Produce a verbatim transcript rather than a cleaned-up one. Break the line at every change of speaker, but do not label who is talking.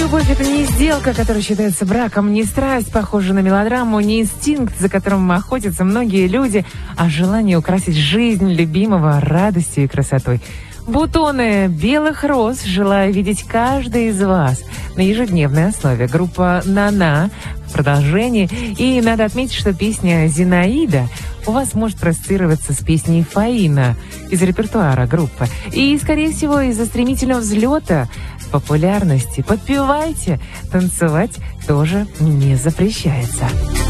Любовь — это не сделка, которая считается браком, не страсть, похожая на мелодраму, не инстинкт, за которым охотятся многие люди, а желание украсить жизнь любимого радостью и красотой. Бутоны белых роз желаю видеть каждый из вас на ежедневной основе. Группа «Нана» в продолжении. И надо отметить, что песня «Зинаида» у вас может проассоциироваться с песней «Фаина» из репертуара группы. И, скорее всего, из-за стремительного взлета популярности. Подпевайте, танцевать тоже не запрещается.